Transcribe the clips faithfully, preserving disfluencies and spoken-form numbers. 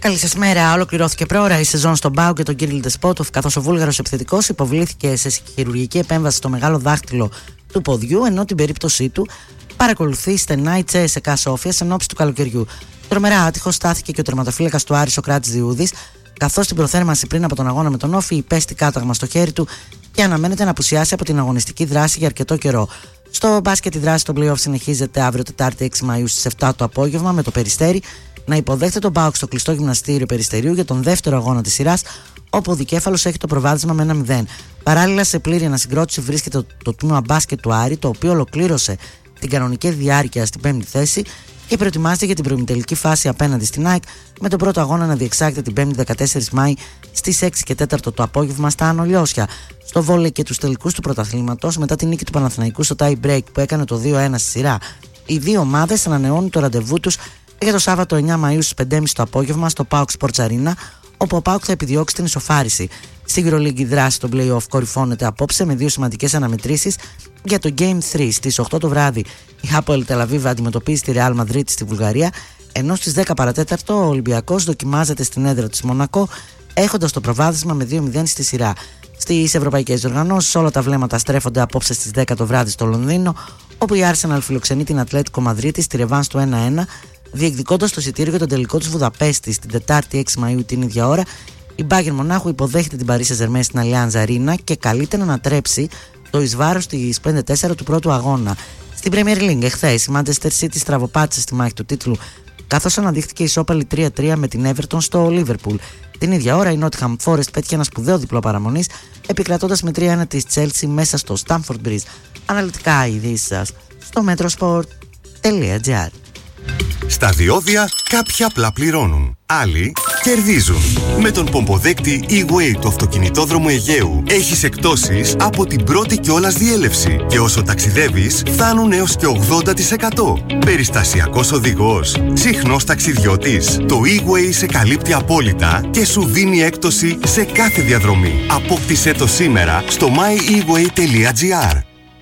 Καλή σας μέρα. Ολοκληρώθηκε πρόωρα η σεζόν στον ΠΑΟΚ και τον Κίριλ Ντεσπότοφ, καθώς ο Βούλγαρος επιθετικός υποβλήθηκε σε χειρουργική επέμβαση στο μεγάλο δάχτυλο του ποδιού, ενώ την περίπτωσή του παρακολουθεί στενά η Τσέσεκα Σόφιας εν ώψη του καλοκαιριού. Τρομερά άτυχος στάθηκε και ο τερματοφύλακας του Άρη Σοκράτης Διούδης, καθώς στην προθέρμανση πριν από τον αγώνα με τον Όφη υπέστη κάταγμα στο χέρι του και αναμένεται να απουσιάσει από την αγωνιστική δράση για αρκετό καιρό. Στο μπάσκετ η δράση των play-off συνεχίζεται αύριο Τετάρτη έξι Μαΐου στις επτά το απόγευμα, με το Περιστέρι να υποδέχεται τον ΠΑΟΚ στο κλειστό γυμναστήριο Περιστερίου για τον δεύτερο αγώνα της σειράς, όπου ο Δικέφαλος έχει το προβάδισμα με ένα μηδέν. Παράλληλα, σε πλήρη ανασυγκρότηση βρίσκεται το, το τμήμα μπάσκετ του Άρη, το οποίο ολοκλήρωσε την κανονική διάρκεια στην πέμπτη θέση και προετοιμάζεται για την προημιτελική φάση απέναντι στην ΑΕΚ, με τον πρώτο αγώνα να διεξάγεται την πέμπτη δεκατέσσερις Μαΐου στις έξι και τέσσερα το απόγευμα στα Ανολιώσια. Στο βόλεϊ και τους τελικούς του πρωταθλήματος, μετά την νίκη του Παναθηναϊκού στο tie break που έκανε το δύο ένα στη σειρά, οι δύο ομάδες ανανεώνουν το ραντεβού τους για το Σάββατο εννιά Μαΐου στις πέντε και μισή το απόγευμα στο PAOK Sports Arena, όπου ο ΠΑΟΚ θα επιδιώξει την ισοφάριση. Στη EuroLeague η δράση των play-off κορυφώνεται απόψε με δύο σημαντικές αναμετρήσεις για το Game τρία. Στις οκτώ το βράδυ η Hapoel Tel Aviv αντιμετωπίζει τη Real Madrid στη Βουλγαρία, ενώ στις δέκα παρατέταρτο ο Ολυμπιακός δοκιμάζεται στην έδρα της Μονακό, έχοντας το προβάδισμα με δύο μηδέν στη σειρά. Στις ευρωπαϊκές διοργανώσεις όλα τα βλέμματα στρέφονται απόψε στις δέκα το βράδυ στο Λονδίνο, όπου η Arsenal φιλοξενεί την Ατλέτικο Μαδρίτης στη ρεβάνς του ένα ένα, διεκδικώντας το εισιτήριο για τον τελικό της Βουδαπέστης την Τετάρτη έξι Μαΐου την ίδια ώρα. Η Bayern Μονάχου υποδέχεται την Paris Saint-Germain στην Allianz Arena και καλείται να ανατρέψει το εις βάρος της πέντε τέσσερα του πρώτου αγώνα. Στην Premier League εχθές η Manchester City στραβοπάτησε στη μάχη του τίτλου, καθώς αναδείχθηκε ισόπαλη τρία τρία με την Everton στο Liverpool. Την ίδια ώρα η Nottingham Forest πέτυχε ένα σπουδαίο διπλό παραμονής, επικρατώντας με τρία ένα της Chelsea μέσα στο Stamford Bridge. Αναλυτικά ειδήσεις σας στο metrosport τελεία gr. Στα διόδια κάποιοι απλά πληρώνουν, άλλοι κερδίζουν. Με τον πομποδέκτη E-Way του αυτοκινητόδρομου Αιγαίου έχεις εκπτώσεις από την πρώτη κιόλας διέλευση και όσο ταξιδεύεις φτάνουν έως και ογδόντα τοις εκατό. Περιστασιακός οδηγός, συχνός ταξιδιώτης. Το E-Way σε καλύπτει απόλυτα και σου δίνει έκπτωση σε κάθε διαδρομή. Απόκτησέ το σήμερα στο my e way τελεία gr.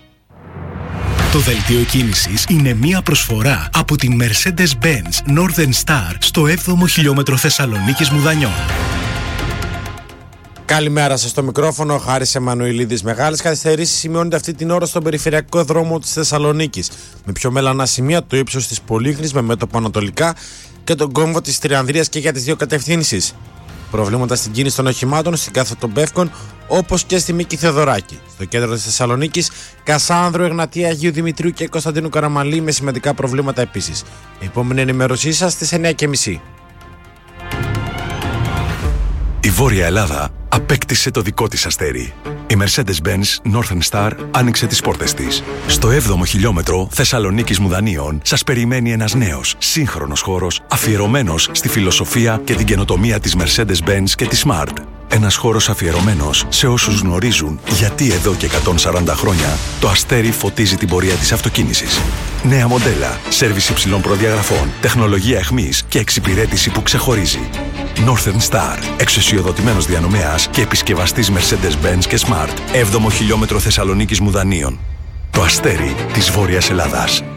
Το δελτίο κίνησης είναι μία προσφορά από την Mercedes-Benz Northern Star στο έβδομο χιλιόμετρο Θεσσαλονίκης Μουδανιών. Καλημέρα σας στο μικρόφωνο, ο Χάρης Εμμανουηλίδης. Μεγάλες καθυστερήσεις σημειώνονται αυτή την ώρα στον περιφερειακό δρόμο της Θεσσαλονίκης, με πιο μελανά σημεία το ύψος της Πολύχνης με μέτωπο ανατολικά και τον κόμβο της Τριανδρίας και για τις δύο κατευθύνσεις. Προβλήματα στην κίνηση των οχημάτων στην Κάθοδο των Πεύκων, όπως και στη Μίκη Θεοδωράκη. Στο κέντρο της Θεσσαλονίκης, Κασάνδρου, Εγνατία, Αγίου Δημητρίου και Κωνσταντίνου Καραμαλή με σημαντικά προβλήματα επίσης. Η επόμενη ενημέρωσή σας στις εννιά και μισή. Η Βόρεια Ελλάδα απέκτησε το δικό της αστέρι. Η Mercedes-Benz Northern Star άνοιξε τις πόρτες της. Στο έβδομο χιλιόμετρο Θεσσαλονίκης Μουδανίων σας περιμένει ένας νέος, σύγχρονος χώρος αφιερωμένος στη φιλοσοφία και την καινοτομία της Mercedes-Benz και της Smart. Ένας χώρος αφιερωμένος σε όσους γνωρίζουν γιατί εδώ και εκατόν σαράντα χρόνια το αστέρι φωτίζει την πορεία της αυτοκίνησης. Νέα μοντέλα, σέρβις υψηλών προδιαγραφών, τεχνολογία εχμής και εξυπηρέτηση που ξεχωρίζει. Northern Star, εξουσιοδοτημένος διανομέας και επισκευαστής Mercedes-Benz και Smart. έβδομο χιλιόμετρο Θεσσαλονίκης Μουδανίων. Το αστέρι της Βόρειας Ελλάδας.